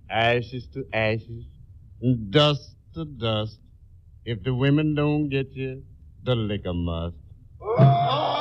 ashes to ashes, and dust to dust. If the women don't get you, the liquor must.